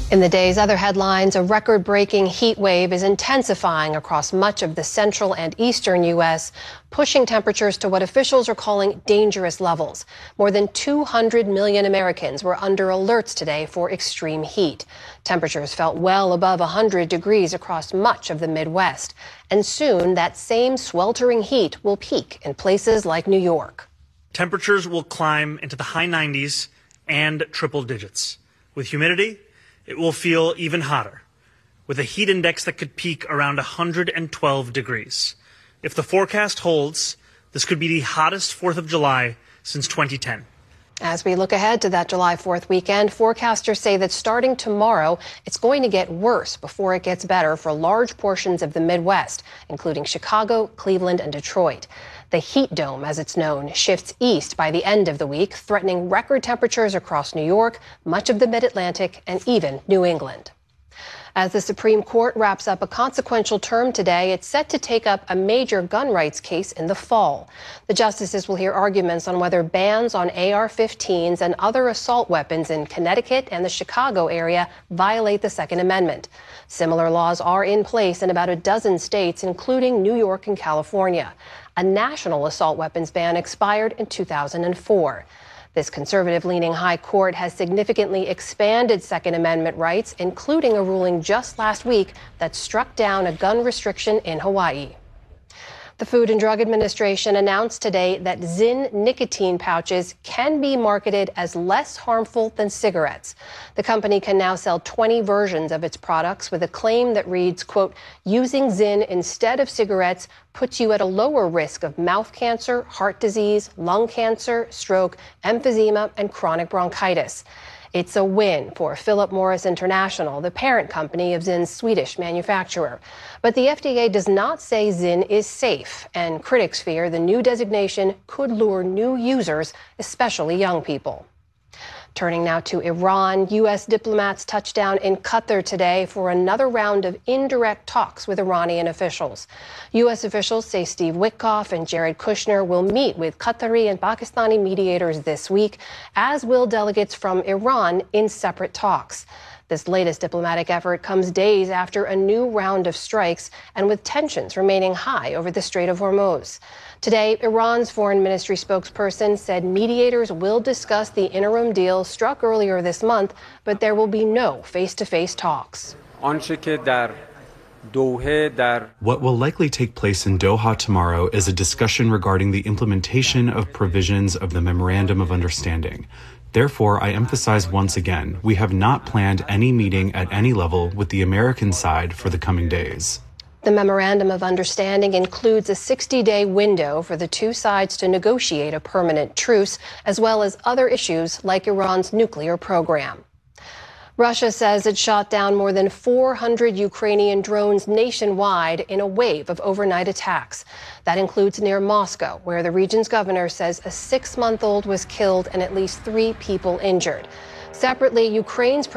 In the day's other headlines, a record-breaking heat wave is intensifying across much of the central and eastern U.S., pushing temperatures to what officials are calling dangerous levels. More than 200 million Americans were under alerts today for extreme heat. Temperatures felt well above 100 degrees across much of the Midwest. And soon, that same sweltering heat will peak in places like New York. Temperatures will climb into the high 90s and triple digits. With humidity, it will feel even hotter, with a heat index that could peak around 112 degrees. If the forecast holds, this could be the hottest 4th of July since 2010. As we look ahead to that July 4th weekend, forecasters say that starting tomorrow, it's going to get worse before it gets better for large portions of the Midwest, including Chicago, Cleveland, and Detroit. The heat dome, as it's known, shifts east by the end of the week, threatening record temperatures across New York, much of the Mid-Atlantic, and even New England. As the Supreme Court wraps up a consequential term today, it's set to take up a major gun rights case in the fall. The justices will hear arguments on whether bans on AR-15s and other assault weapons in Connecticut and the Chicago area violate the Second Amendment. Similar laws are in place in about a dozen states, including New York and California. A national assault weapons ban expired in 2004. This conservative-leaning high court has significantly expanded Second Amendment rights, including a ruling just last week that struck down a gun restriction in Hawaii. The Food and Drug Administration announced today that Zyn nicotine pouches can be marketed as less harmful than cigarettes. The company can now sell 20 versions of its products with a claim that reads, quote, using Zyn instead of cigarettes puts you at a lower risk of mouth cancer, heart disease, lung cancer, stroke, emphysema, and chronic bronchitis. It's a win for Philip Morris International, the parent company of Zyn's Swedish manufacturer. But the FDA does not say Zyn is safe, and critics fear the new designation could lure new users, especially young people. Turning now to Iran, U.S. diplomats touched down in Qatar today for another round of indirect talks with Iranian officials. U.S. officials say Steve Witkoff and Jared Kushner will meet with Qatari and Pakistani mediators this week, as will delegates from Iran in separate talks. This latest diplomatic effort comes days after a new round of strikes and with tensions remaining high over the Strait of Hormuz. Today, Iran's foreign ministry spokesperson said mediators will discuss the interim deal struck earlier this month, but there will be no face-to-face talks. What will likely take place in Doha tomorrow is a discussion regarding the implementation of provisions of the Memorandum of Understanding. Therefore, I emphasize once again, we have not planned any meeting at any level with the American side for the coming days. The Memorandum of Understanding includes a 60-day window for the two sides to negotiate a permanent truce, as well as other issues like Iran's nuclear program. Russia says it shot down more than 400 Ukrainian drones nationwide in a wave of overnight attacks. That includes near Moscow, where the region's governor says a 6-month-old was killed and at least 3 people injured. Separately, Ukraine's